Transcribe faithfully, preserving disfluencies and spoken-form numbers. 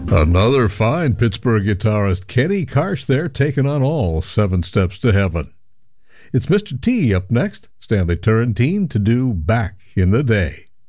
Another fine Pittsburgh guitarist, Kenny Karsh there, taking on all Seven Steps to Heaven. It's Mister T up next, Stanley Turrentine, to do Back in the Day.